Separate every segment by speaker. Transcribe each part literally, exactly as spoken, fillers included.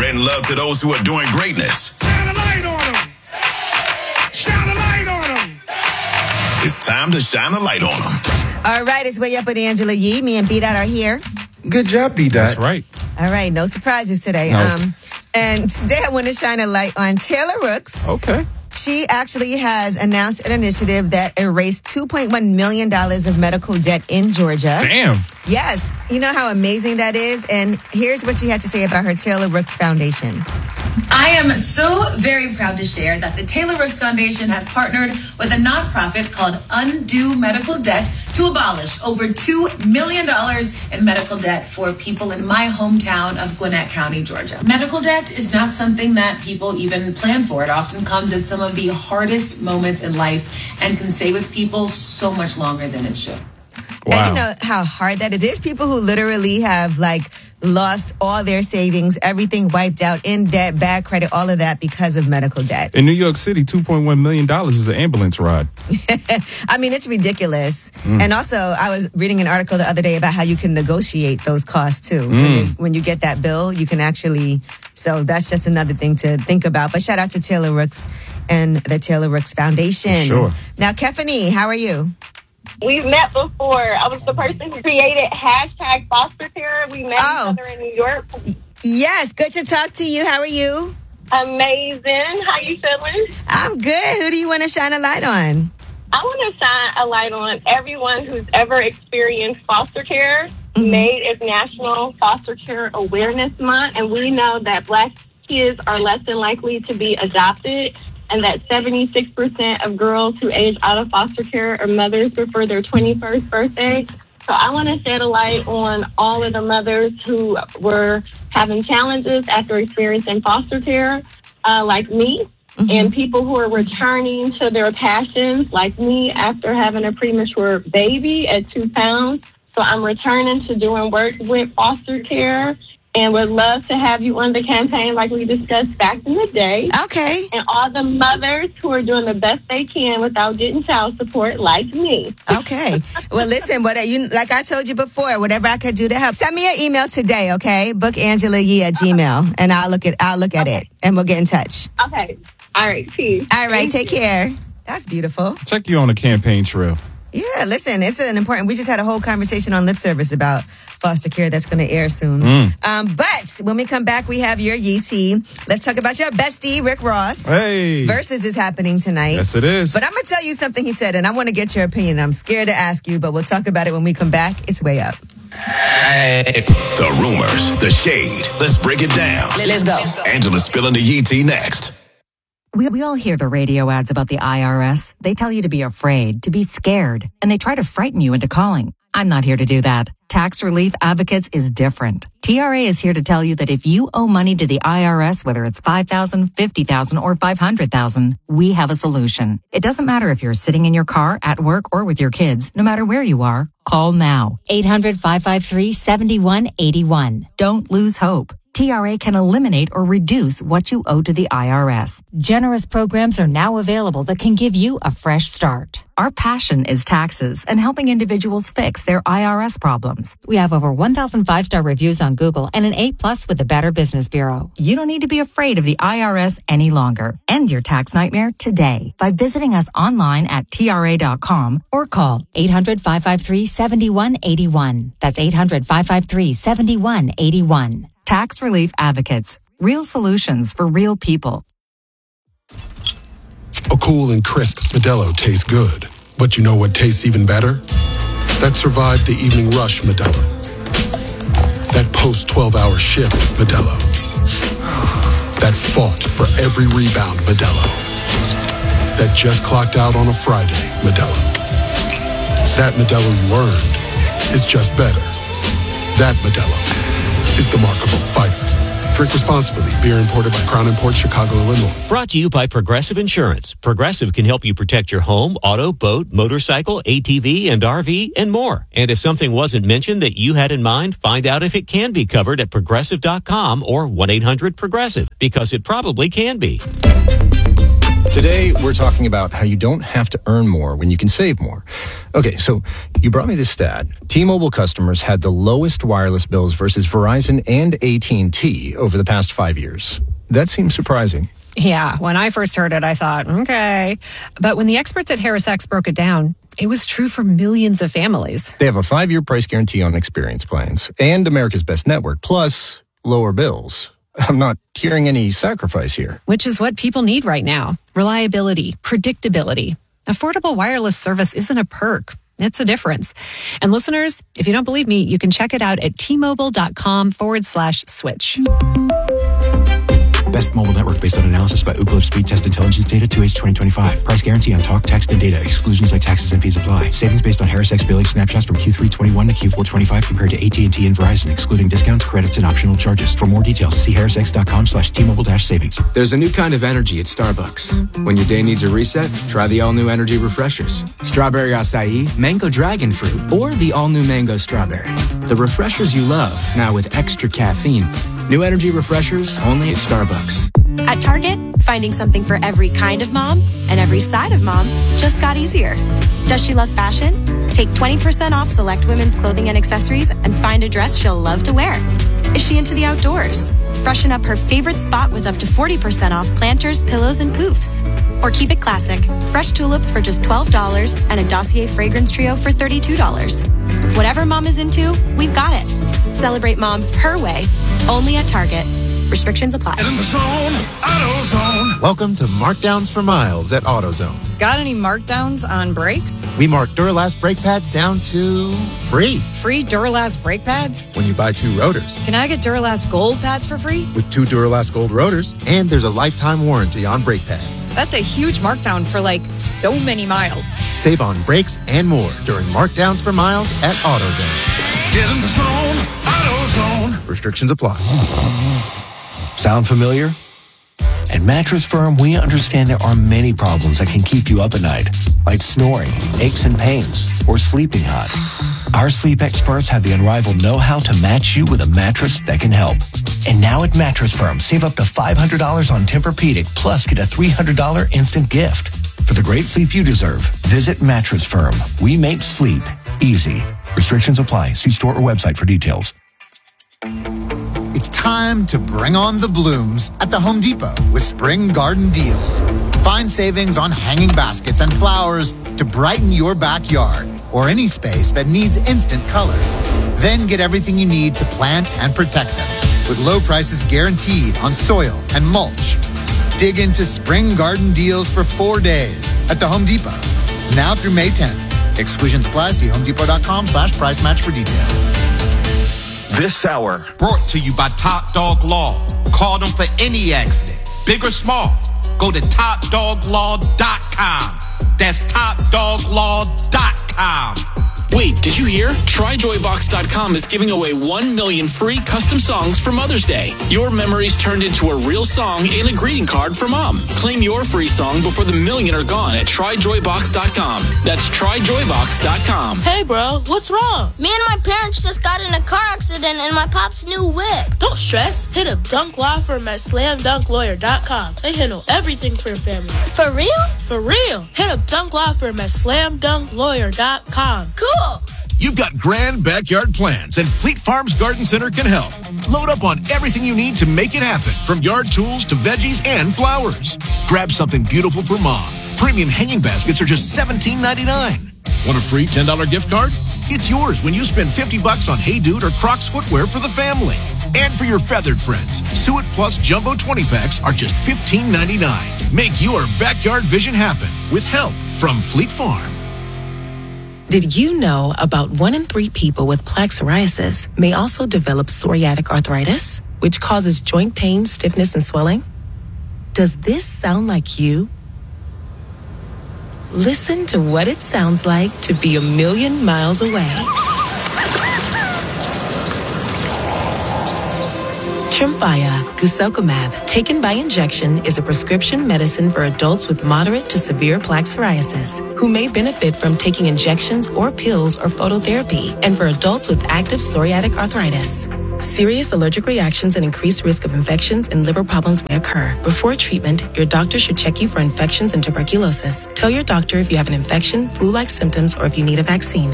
Speaker 1: Spreading love to those who are doing greatness.
Speaker 2: Shine a light on them. Shine a light on them.
Speaker 1: It's time to shine a light on them.
Speaker 3: All right, it's Way Up with Angela Yee. Me and B-Dot are here.
Speaker 4: Good job, B-Dot.
Speaker 5: That's right.
Speaker 3: All right, no surprises today.
Speaker 5: No.
Speaker 3: Um, and today I want to shine a light on Taylor Rooks.
Speaker 5: Okay.
Speaker 3: She actually has announced an initiative that erased two point one million dollars of medical debt in Georgia.
Speaker 5: Damn.
Speaker 3: Yes. You know how amazing that is? And here's what she had to say about her Taylor Rooks Foundation.
Speaker 6: I am so very proud to share that the Taylor Rooks Foundation has partnered with a nonprofit called Undo Medical Debt to abolish over two million dollars in medical debt for people in my hometown of Gwinnett County, Georgia. Medical debt is not something that people even plan for. It often comes at some of the hardest moments in life and can stay with people so much longer than it should.
Speaker 5: Wow.
Speaker 3: And you know how hard that is. There's people who literally have like lost all their savings, everything wiped out, in debt, bad credit, all of that because of medical debt.
Speaker 5: In New York City, two point one million dollars is an ambulance ride.
Speaker 3: I mean, it's ridiculous.
Speaker 5: Mm.
Speaker 3: And also, I was reading an article the other day about how you can negotiate those costs too.
Speaker 5: Mm.
Speaker 3: When, you, when you get that bill, you can actually, so that's just another thing to think about. But shout out to Taylor Rooks and the Taylor Rooks Foundation.
Speaker 5: Sure.
Speaker 3: Now, Kefani, how are you?
Speaker 7: We've met before. I was the person who created hashtag foster care. We met
Speaker 3: Oh.
Speaker 7: each other in New York.
Speaker 3: Yes, good to talk to you. How are you?
Speaker 7: Amazing. How you feeling?
Speaker 3: I'm good. Who do you want to shine a light on?
Speaker 7: I want to shine a light on everyone who's ever experienced foster care.
Speaker 3: Mm-hmm.
Speaker 7: May is National Foster Care Awareness Month, and we know that Black kids are less than likely to be adopted, and that seventy-six percent of girls who age out of foster care are mothers before their twenty-first birthday. So I want to shed a light on all of the mothers who were having challenges after experiencing foster care, uh, like me, mm-hmm. and people who are returning to their passions, like me, after having a premature baby at two pounds. So I'm returning to doing work with foster care, and would love to have you on the campaign like we discussed back in the day.
Speaker 3: Okay.
Speaker 7: And all the mothers who are doing the best they can without getting child support, like me.
Speaker 3: Okay. Well, listen, what you like I told you before, whatever I could do to help. Send me an email today, okay? Book Angela Yee at Gmail, and I'll look at I'll look at
Speaker 7: Okay.
Speaker 3: it, and we'll get in touch.
Speaker 7: Okay. All right. Peace.
Speaker 3: All right.
Speaker 7: Thank
Speaker 3: Take
Speaker 7: you.
Speaker 3: care. That's beautiful.
Speaker 5: Check you on the campaign trail.
Speaker 3: Yeah, listen, it's an important. We just had a whole conversation on Lip Service about foster care that's going to air soon.
Speaker 5: Mm.
Speaker 3: Um, but when we come back, we have your Yee tea. Let's talk about your bestie, Rick Ross.
Speaker 5: Hey.
Speaker 3: Versus is happening tonight.
Speaker 5: Yes, it is.
Speaker 3: But I'm going to tell you something he said, and I want to get your opinion. I'm scared to ask you, but we'll talk about it when we come back. It's Way Up.
Speaker 1: Hey. The rumors, the shade. Let's break it down.
Speaker 8: Let's go.
Speaker 1: Angela's spilling the Yee tea next.
Speaker 8: We, we all hear the radio ads about the I R S. They tell you to be afraid, to be scared, and they try to frighten you into calling. I'm not here to do that. Tax Relief Advocates is different. T R A is here to tell you that if you owe money to the I R S, whether it's five thousand dollars, fifty thousand dollars, or five hundred thousand dollars, we have a solution. It doesn't matter if you're sitting in your car, at work, or with your kids. No matter where you are, call now. eight hundred, five five three, seven one eight one. Don't lose hope. T R A can eliminate or reduce what you owe to the I R S. Generous programs are now available that can give you a fresh start. Our passion is taxes and helping individuals fix their I R S problems. We have over one thousand five-star reviews on Google and an A plus with the Better Business Bureau. You don't need to be afraid of the I R S any longer. End your tax nightmare today by visiting us online at T R A dot com or call eight hundred, five five three, seven one eight one. That's eight hundred, five five three, seven one eight one. Tax Relief Advocates. Real solutions for real people.
Speaker 9: A cool and crisp Modelo tastes good. But you know what tastes even better? That survived the evening rush Modelo. That post twelve hour shift Modelo. That fought for every rebound Modelo. That just clocked out on a Friday Modelo. That Modelo you earned is just better. That Modelo is the markable fighter. Drink responsibly. Beer imported by Crown Imports, Chicago, Illinois.
Speaker 10: Brought to you by Progressive Insurance. Progressive can help you protect your home, auto, boat, motorcycle, A T V, and R V, and more. And if something wasn't mentioned that you had in mind, find out if it can be covered at progressive dot com or one eight hundred progressive, because it probably can be.
Speaker 4: Today, we're talking about how you don't have to earn more when you can save more. Okay, so you brought me this stat. T-Mobile customers had the lowest wireless bills versus Verizon and A T and T over the past five years. That seems surprising.
Speaker 11: Yeah, when I first heard it, I thought, okay. But when the experts at HarrisX broke it down, it was true for millions of families.
Speaker 4: They have a five-year price guarantee on experience plans and America's Best Network, plus lower bills. I'm not hearing any sacrifice here.
Speaker 11: Which is what people need right now. Reliability, predictability. Affordable wireless service isn't a perk. It's a difference. And listeners, if you don't believe me, you can check it out at T-Mobile.com forward slash switch.
Speaker 12: Best mobile network based on analysis by Ookla Speed Test Intelligence Data two H twenty twenty-five. Price guarantee on talk, text, and data. Exclusions like taxes and fees apply. Savings based on HarrisX billing snapshots from Q three twenty-one to Q four twenty-five compared to A T and T and Verizon, excluding discounts, credits, and optional charges. For more details, see harrisx.com slash T-Mobile dash savings.
Speaker 13: There's a new kind of energy at Starbucks. When your day needs a reset, try the all-new energy refreshers. Strawberry acai, mango dragon fruit, or the all-new mango strawberry. The refreshers you love, now with extra caffeine. New energy refreshers only at Starbucks.
Speaker 14: At Target, finding something for every kind of mom and every side of mom just got easier. Does she love fashion? Take twenty percent off select women's clothing and accessories and find a dress she'll love to wear. Is she into the outdoors? Freshen up her favorite spot with up to forty percent off planters, pillows, and poofs. Or keep it classic. Fresh tulips for just twelve dollars and a Dossier fragrance trio for thirty-two dollars. Whatever mom is into, we've got it. Celebrate mom her way, only at Target. Restrictions apply.
Speaker 2: In the zone, AutoZone.
Speaker 15: Welcome to Markdowns for Miles at AutoZone.
Speaker 16: Got any markdowns on brakes?
Speaker 15: We mark Duralast brake pads down to free.
Speaker 16: Free Duralast brake pads?
Speaker 15: When you buy two rotors.
Speaker 16: Can I get Duralast gold pads for free?
Speaker 15: With two Duralast gold rotors, and there's a lifetime warranty on brake pads.
Speaker 16: That's a huge markdown for like so many miles.
Speaker 15: Save on brakes and more during Markdowns for Miles at AutoZone.
Speaker 2: Get in the zone, AutoZone.
Speaker 15: Restrictions apply.
Speaker 17: Sound familiar? At Mattress Firm, we understand there are many problems that can keep you up at night, like snoring, aches and pains, or sleeping hot. Our sleep experts have the unrivaled know-how to match you with a mattress that can help. And now at Mattress Firm, save up to five hundred dollars on Tempur-Pedic, plus get a three hundred dollars instant gift. For the great sleep you deserve, visit Mattress Firm. We make sleep easy. Restrictions apply. See store or website for details.
Speaker 18: It's time to bring on the blooms at the Home Depot with spring garden deals. Find savings on hanging baskets and flowers to brighten your backyard or any space that needs instant color. Then get everything you need to plant and protect them with low prices guaranteed on soil and mulch. Dig into spring garden deals for four days at the Home Depot. Now through May tenth. Exclusions apply. See homedepot.com slash price match for details.
Speaker 19: This hour brought to you by Top Dog Law. Call them for any accident, big or small. Go to top dog law dot com. That's top dog law dot com.
Speaker 20: Wait, did you hear? Try joy box dot com is giving away one million free custom songs for Mother's Day. Your memories turned into a real song and a greeting card for Mom. Claim your free song before the million are gone at try joy box dot com. That's try joy box dot com.
Speaker 21: Hey, bro, what's wrong? Me and my parents just got in a car accident in my pop's new whip. Don't stress. Hit up Dunk Law Firm at slam dunk lawyer dot com. They handle everything for your family. For real? For real. Hit up Dunk Law Firm at slam dunk lawyer dot com. Cool.
Speaker 1: You've got grand backyard plans, and Fleet Farms Garden Center can help. Load up on everything you need to make it happen, from yard tools to veggies and flowers. Grab something beautiful for Mom. Premium hanging baskets are just seventeen ninety-nine. Want a free ten dollars gift card? It's yours when you spend fifty bucks on Hey Dude or Crocs footwear for the family. And for your feathered friends, Suet Plus Jumbo twenty packs are just fifteen ninety-nine. Make your backyard vision happen with help from Fleet Farm.
Speaker 22: Did you know about one in three people with plaque psoriasis may also develop psoriatic arthritis, which causes joint pain, stiffness, and swelling? Does this sound like you? Listen to what it sounds like to be a million miles away. Tremfya guselkumab, taken by injection, is a prescription medicine for adults with moderate to severe plaque psoriasis who may benefit from taking injections or pills or phototherapy, and for adults with active psoriatic arthritis. Serious allergic reactions and increased risk of infections and liver problems may occur. Before treatment, your doctor should check you for infections and tuberculosis. Tell your doctor if you have an infection, flu-like symptoms, or if you need a vaccine.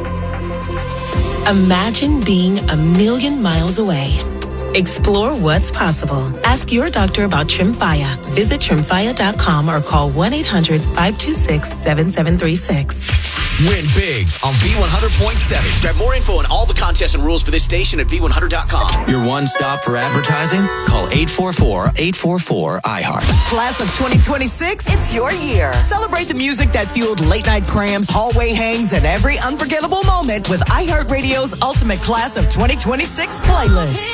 Speaker 22: Imagine being a million miles away. Explore what's possible. Ask your doctor about Tremfya. Visit tremfya dot com or call one eight hundred five two six seven seven three six.
Speaker 6: Win big on V one hundred point seven. Grab more info on all the contests and rules for this station at V one hundred dot com.
Speaker 7: Your one stop for advertising? Call eight four four, eight four four, I heart.
Speaker 23: Class of twenty twenty-six, it's your year. Celebrate the music that fueled late night crams, hallway hangs, and every unforgettable moment with iHeartRadio's Ultimate Class of twenty twenty-six playlist.